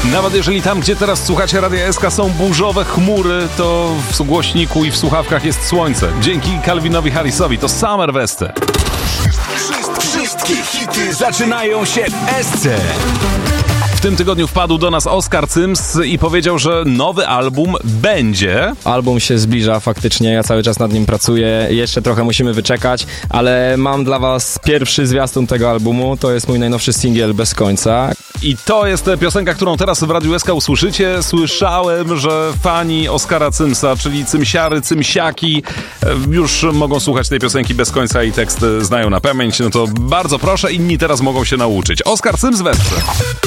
Nawet jeżeli tam, gdzie teraz słuchacie Radia SK, są burzowe chmury, to w głośniku i w słuchawkach jest słońce. Dzięki Calvinowi Harrisowi to Summer Weste. Wszystkie hity zaczynają się w SC. W tym tygodniu wpadł do nas Oskar Cyms i powiedział, że nowy album będzie. Album się zbliża faktycznie, ja cały czas nad nim pracuję, jeszcze trochę musimy wyczekać, ale mam dla was pierwszy zwiastun tego albumu, to jest mój najnowszy singiel Bez końca. I to jest piosenka, którą teraz w Radiu SK usłyszycie. Słyszałem, że fani Oskara Cymsa, czyli cymsiary, cymsiaki, już mogą słuchać tej piosenki bez końca i tekst znają na pamięć. No to bardzo proszę, inni teraz mogą się nauczyć. Oskar Cyms w SC.